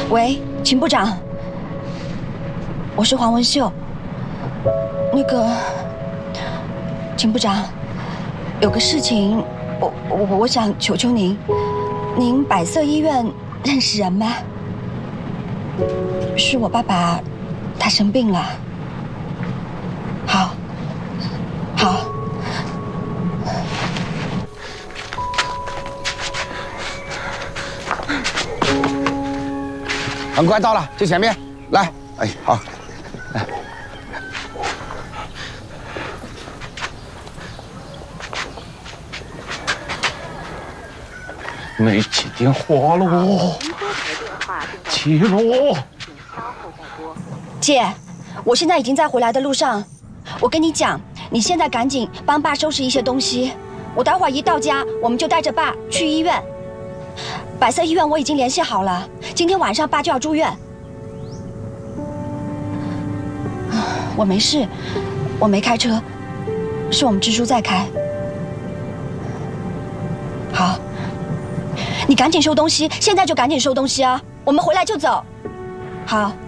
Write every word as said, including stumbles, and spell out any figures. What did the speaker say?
喂，秦部长，我是黄文秀。那个，秦部长，有个事情，我我我想求求您，您百色医院认识人吗？是我爸爸，他生病了。好，好。 很快到了，就前面来。哎，好，来。没接电话喽，接喽。 姐，我现在已经在回来的路上。我跟你讲，你现在赶紧帮爸收拾一些东西。我待会儿一到家，我们就带着爸去医院。 百色医院我已经联系好了，今天晚上爸就要住院。我没事，我没开车，是我们支书在开。好，你赶紧收东西，现在就赶紧收东西啊！我们回来就走。好。